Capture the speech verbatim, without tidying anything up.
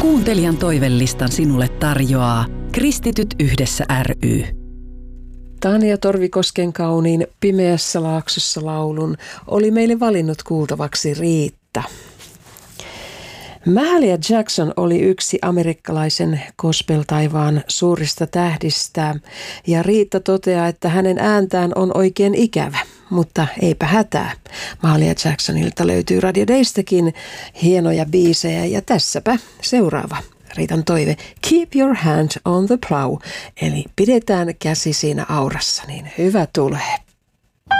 Kuuntelijan toivelistan sinulle tarjoaa Kristityt yhdessä ry. Tanja Torvikosken kauniin Pimeässä laaksossa -laulun oli meille valinnut kuultavaksi Riitta. Mahalia Jackson oli yksi amerikkalaisen gospel-taivaan suurista tähdistä, ja Riitta toteaa, että hänen ääntään on oikein ikävä, mutta eipä hätää. Mahalia Jacksonilta löytyy Radio Daystäkin hienoja biisejä, ja tässäpä seuraava Riitan toive: Keep your hand on the plow, eli pidetään käsi siinä aurassa, niin hyvä tulee.